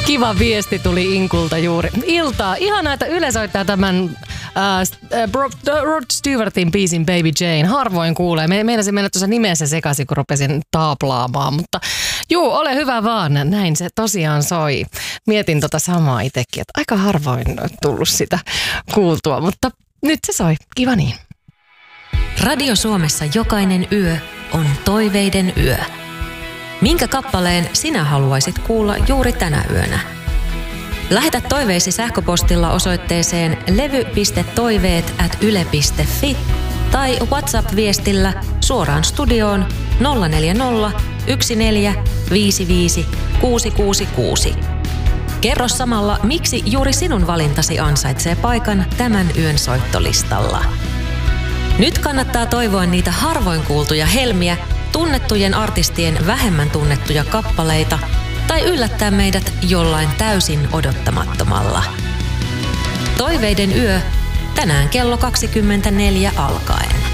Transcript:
Kiva viesti tuli Inkulta juuri. Iltaa. Ihanaa, että Yle soittaa tämän Rod Stewartin biisin Baby Jane. Harvoin kuulee. Meinasin mennä tuossa nimessä sekaisin, kun rupesin taaplaamaan. Mutta juu, ole hyvä vaan. Näin se tosiaan soi. Mietin tota samaa itsekin, että aika harvoin on tullut sitä kuultua. Mutta nyt se soi. Kiva niin. Radio Suomessa jokainen yö on toiveiden yö. Minkä kappaleen sinä haluaisit kuulla juuri tänä yönä? Lähetä toiveisi sähköpostilla osoitteeseen levy.toiveet@yle.fi tai WhatsApp-viestillä suoraan studioon 040 1455 666. Kerro samalla, miksi juuri sinun valintasi ansaitsee paikan tämän yön soittolistalla. Nyt kannattaa toivoa niitä harvoin kuultuja helmiä, tunnettujen artistien vähemmän tunnettuja kappaleita tai yllättää meidät jollain täysin odottamattomalla. Toiveiden yö tänään kello 24 alkaen.